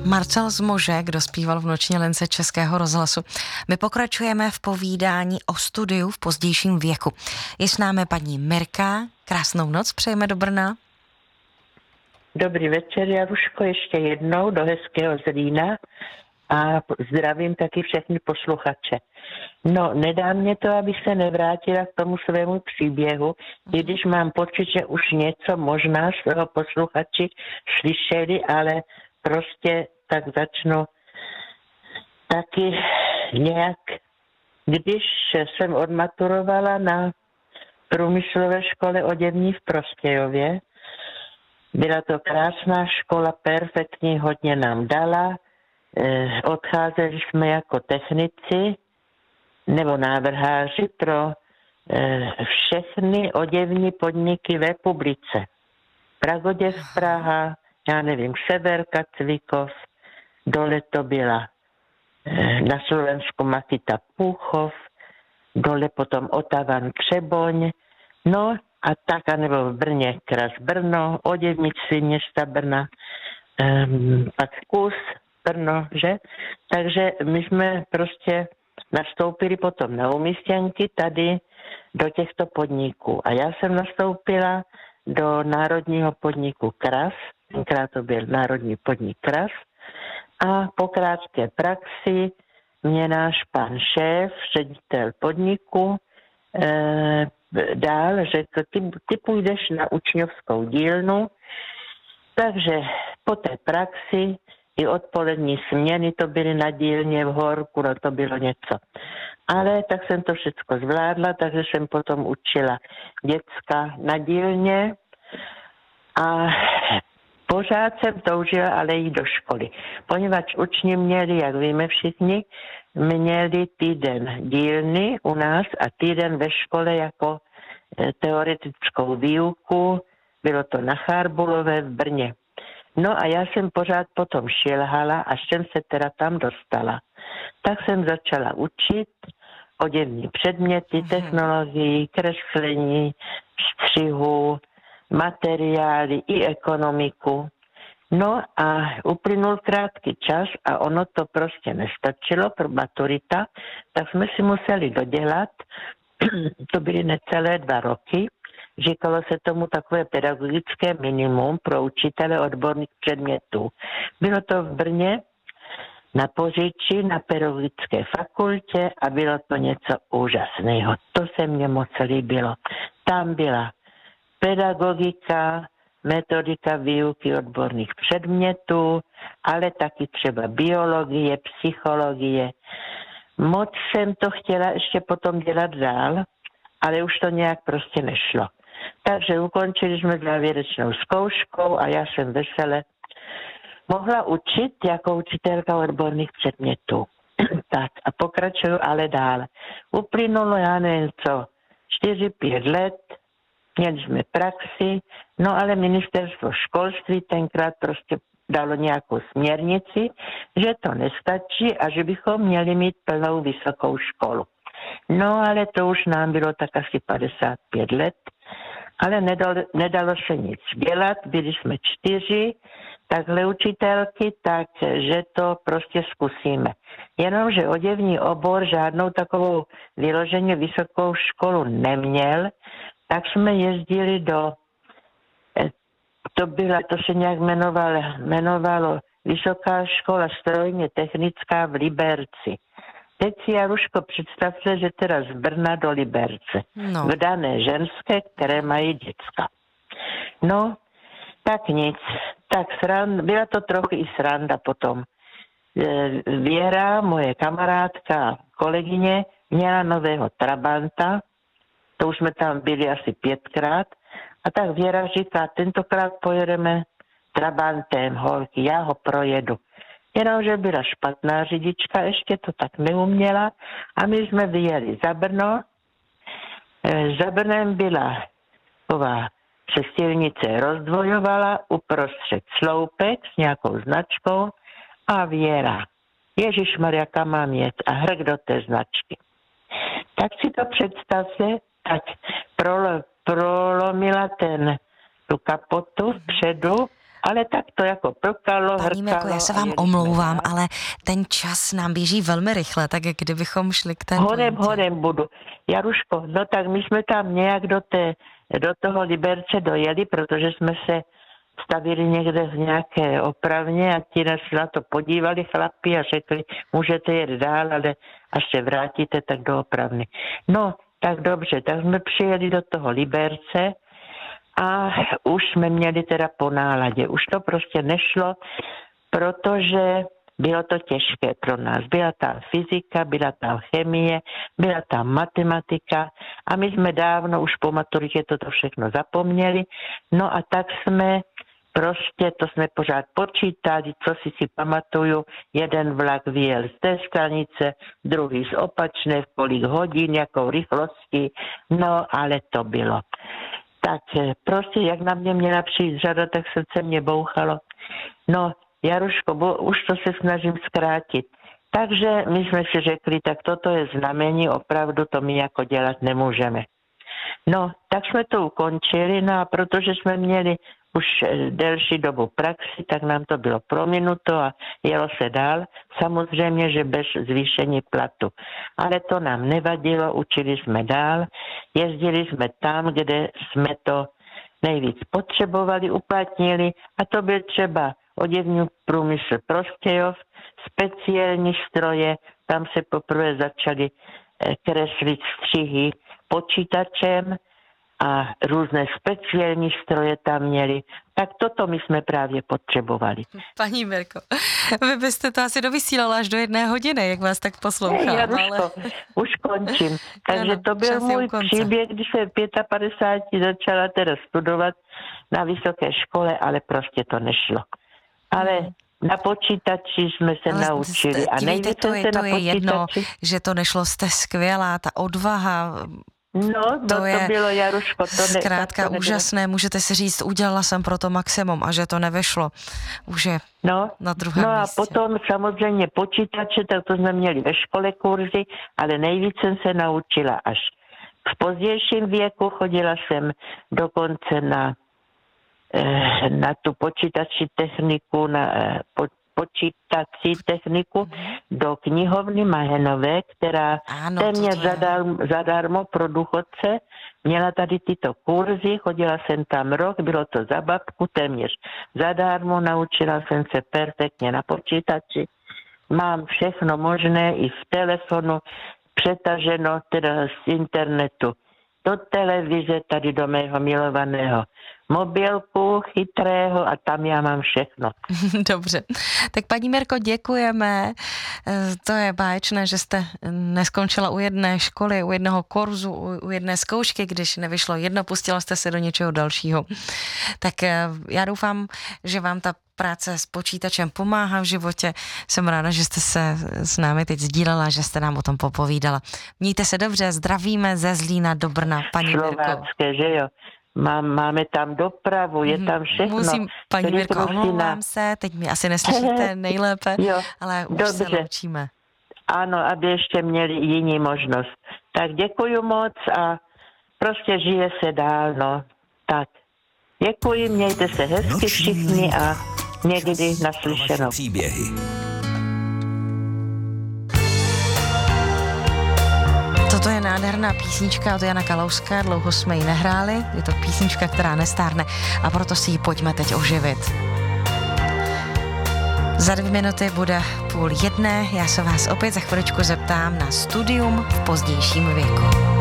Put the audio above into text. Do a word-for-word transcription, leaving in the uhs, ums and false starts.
Marcel Zmožek, kdo zpíval v Noční lince Českého rozhlasu. My pokračujeme v povídání o studiu v pozdějším věku. Je s námi paní Mirka. Krásnou noc přejeme do Brna. Dobrý večer, Jaruško, ještě jednou do hezkého Zlína a zdravím taky všechny posluchače. No, nedá mě to, abych se nevrátila k tomu svému příběhu, i když mám pocit, že už něco možná z toho posluchači slyšeli, ale prostě tak začnu taky nějak, když jsem odmaturovala na průmyslové škole oděvní v Prostějově. Byla to krásná škola, perfektní, hodně nám dala. Odcházeli jsme jako technici nebo návrháři pro všechny oděvní podniky v republice. Pragoděv, Praha, já nevím, Severka, Cvikov, dole to byla na Slovensku Makita Púchov, dole potom Otavan Třeboň, no a tak, anebo v Brně Kras Brno, oděvnictví města Brna, um, pak Kus Brno, že? Takže my jsme prostě nastoupili potom na umístěnky tady do těchto podniků. A já jsem nastoupila do národního podniku Kras, tenkrát to byl národní podnik Kras, a po krátké praxi mě náš pan šéf, ředitel podniku, eh, dál řekl, ty, ty půjdeš na učňovskou dílnu, takže po té praxi i odpolední směny to byly na dílně v Horku, no to bylo něco. Ale tak jsem to všechno zvládla, takže jsem potom učila děcka na dílně a pořád jsem toužila ale jít do školy, poněvadž učni měli, jak víme všichni, měli týden dílny u nás a týden ve škole jako teoretickou výuku, bylo to na Charbulové v Brně. No a já jsem pořád potom šilhala, až jsem se teda tam dostala. Tak jsem začala učit oděvní předměty, technologii, kreslení, střihu, materiály i ekonomiku. No a uplynul krátký čas a ono to prostě nestačilo pro maturita, tak jsme si museli dodělat, to byly necelé dva roky, říkalo se tomu takové pedagogické minimum pro učitele odborných předmětů. Bylo to v Brně na Poříči, na pedagogické fakultě a bylo to něco úžasného. To se mně moc líbilo. Tam byla pedagogika, metodika výuky odborných předmětů, ale taky třeba biologie, psychologie. Moc jsem to chtěla ještě potom dělat dál, ale už to nějak prostě nešlo. Takže ukončili jsme závěrečnou zkouškou a já jsem vesele mohla učit jako učitelka odborných předmětů. Tak a pokračuju ale dál. Uplynulo, já nevím co, čtyři pět let, měli jsme praxi, no ale ministerstvo školství tenkrát prostě dalo nějakou směrnici, že to nestačí a že bychom měli mít plnou vysokou školu. No ale to už nám bylo tak asi padesát pět let, ale nedalo, nedalo se nic dělat, byli jsme čtyři, takhle učitelky, takže to prostě zkusíme. Jenomže oděvní obor žádnou takovou vyloženě vysokou školu neměl, tak jsme jezdili do, to byla, to se nějak jmenovalo, jmenovalo Vysoká škola strojně technická v Liberci. Teď si, Jaruško, představte, že teda z Brna do Liberce. No. Vdané ženské, které mají děcka. No, tak nic. Tak sranda, byla to trochu i sranda potom. Věra, moje kamarádka, kolegyně, měla nového Trabanta. To už jsme tam byli asi pětkrát. A tak Věra říká, tentokrát pojedeme Trabantem, holky, já ho projedu. Jenomže byla špatná řidička, ještě to tak neuměla a my jsme vyjeli za Brno. Za Brnem byla taková, se silnice rozdvojovala, uprostřed sloupek s nějakou značkou a Věra. Ježišmarja, kam mám jet a hrk do té značky. Tak si to představte, tak prolo, prolomila ten, tu kapotu vpředu Ale tak to jako prkalo, Paní Mirko, já se vám omlouvám, ale ten čas nám běží velmi rychle, tak kdybychom šli k té Horem, pointě. horem budu. Jaruško, no tak my jsme tam nějak do, té, do toho Liberce dojeli, protože jsme se stavili někde v nějaké opravně a ti nás na to podívali chlapi a řekli, můžete jet dál, ale až se vrátíte, tak do opravny. No, tak dobře, tak jsme přijeli do toho Liberce a už jsme měli teda po náladě. Už to prostě nešlo, protože bylo to těžké pro nás. Byla tam fyzika, byla tam chemie, byla tam matematika a my jsme dávno už po maturitě toto všechno zapomněli. No a tak jsme prostě, to jsme pořád počítali, co si si pamatuju, jeden vlak vyjel z té stanice, druhý z opačné, v kolik hodin, jakou rychlostí, no ale to bylo. Tak prostě, jak na mě měla přijít řada, tak srdce mě bouchalo. No, Jaruško, bo, už to se snažím zkrátit. Takže my jsme si řekli, tak toto je znamení, opravdu to my jako dělat nemůžeme. No, tak jsme to ukončili, no a protože jsme měli už delší dobu praxi, tak nám to bylo prominuto a jelo se dál. Samozřejmě, že bez zvýšení platu. Ale to nám nevadilo, učili jsme dál, jezdili jsme tam, kde jsme to nejvíc potřebovali, uplatnili a to byl třeba oděvní průmysl Prostějov, speciální stroje, tam se poprvé začaly kreslit střihy počítačem a různé speciální stroje tam měli. Tak toto my jsme právě potřebovali. Paní Mirko, vy byste to asi dovysílala až do jedné hodiny, jak vás tak poslouchám. Hey, Jaruško, ale... už končím. Takže ano, to byl můj příběh, když se v padesát pět začala teda studovat na vysoké škole, ale prostě to nešlo. Ale hmm. na počítači jsme se ale naučili. Jste, a nejvíce to je, se to na je počítači... jedno, že to nešlo, jste skvělá, ta odvaha... No, no to, je to bylo, Jaruško, to ne, zkrátka to úžasné, můžete si říct, udělala jsem pro to maximum a že to nevyšlo. Už je no, na druhém No a místě. potom samozřejmě počítače, tak to jsme měli ve škole kurzy, ale nejvíc jsem se naučila až v pozdějším věku. Chodila jsem dokonce na, eh, na tu počítací techniku, na eh, po, počítací techniku do knihovny Mahenové, která ano, téměř zadarmo, zadarmo pro důchodce měla tady tyto kurzy, chodila jsem tam rok, bylo to za babku, téměř zadarmo, naučila jsem se perfektně na počítači, mám všechno možné i v telefonu, přetaženo teda z internetu do televize, tady do mého milovaného mobilku chytrého a tam já mám všechno. Dobře. Tak paní Mirko, děkujeme. To je báječné, že jste neskončila u jedné školy, u jednoho kurzu, u jedné zkoušky, když nevyšlo jedno, pustila jste se do něčeho dalšího. Tak já doufám, že vám ta práce s počítačem pomáhá v životě. Jsem ráda, že jste se s námi teď sdílela, že jste nám o tom popovídala. Mějte se dobře, zdravíme ze Zlína do Brna, paní Mirko. Slovácké, že jo? Má, máme tam dopravu, je tam všechno. Musím, paní Mirko, omlouvám se, teď mi asi neslyšíte nejlépe, jo, ale už dobře. Se loučíme. Ano, aby ještě měli jiní možnost. Tak děkuju moc a prostě žije se dál, no. Tak, děkuji, mějte se hezky Noční všichni a někdy naslyšenou. Příběhy. Toto je nádherná písnička od Jana Kalouska, dlouho jsme ji nehráli, je to písnička, která nestárne a proto si ji pojďme teď oživit. Za dvě minuty bude půl jedné, já se vás opět za chviličku zeptám na studium v pozdějším věku.